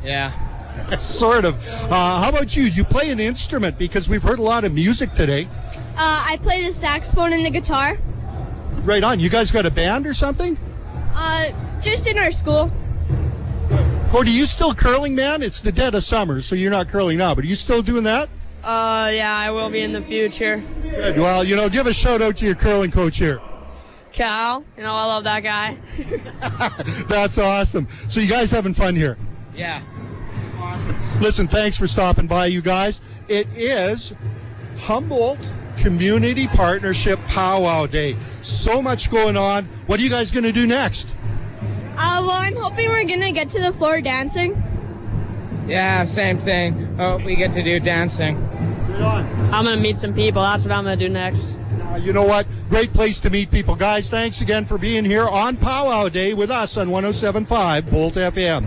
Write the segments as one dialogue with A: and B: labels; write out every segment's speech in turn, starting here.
A: Yeah.
B: Sort of. How about you? You play an instrument because we've heard a lot of music today.
C: I play the saxophone and the guitar.
B: Right on. You guys got a band or something?
C: Just in our school.
B: Cody, you still curling, man? It's the dead of summer, so you're not curling now, but are you still doing that?
D: Yeah, I will be in the future.
B: Good. Well, give a shout out to your curling coach here.
D: Cal, I love that guy.
B: That's awesome. So you guys having fun here?
A: Yeah.
B: Listen, thanks for stopping by, you guys. It is Humboldt Community Partnership Powwow Day. So much going on. What are you guys going to do next?
C: Well, I'm hoping we're going to get to the floor dancing.
A: Yeah, same thing. Oh, we get to do dancing.
D: I'm going to meet some people. That's what I'm going to do next.
B: You know what? Great place to meet people. Guys, thanks again for being here on Powwow Day with us on 107.5 Bolt FM.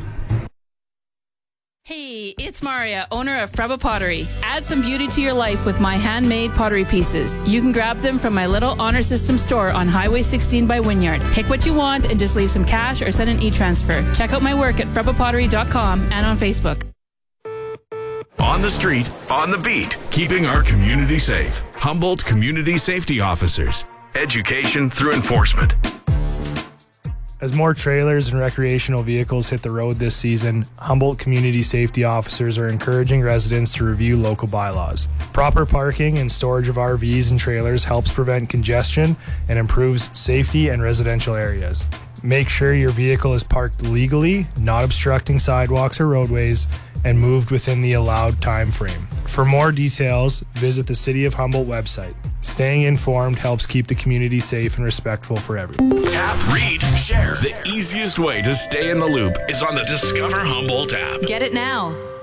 E: Hey, it's Maria, owner of Freba Pottery. Add some beauty to your life with my handmade pottery pieces. You can grab them from my little honor system store on Highway 16 by Wynyard. Pick what you want and just leave some cash or send an e-transfer. Check out my work at frebapottery.com and on Facebook.
F: On the street, on the beat, keeping our community safe. Humboldt Community Safety Officers. Education through enforcement.
G: As more trailers and recreational vehicles hit the road this season, Humboldt Community Safety Officers are encouraging residents to review local bylaws. Proper parking and storage of RVs and trailers helps prevent congestion and improves safety in residential areas. Make sure your vehicle is parked legally, not obstructing sidewalks or roadways, and moved within the allowed time frame. For more details, visit the City of Humboldt website. Staying informed helps keep the community safe and respectful for everyone.
F: Tap, read, share. The easiest way to stay in the loop is on the Discover Humboldt app.
E: Get it now.